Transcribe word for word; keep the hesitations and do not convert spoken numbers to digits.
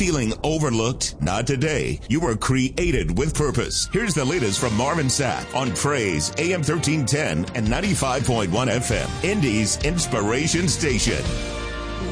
feeling overlooked? Not today. You were created with purpose. Here's the latest from Marvin Sapp on Praise A M thirteen ten and ninety-five point one F M, Indy's Inspiration Station.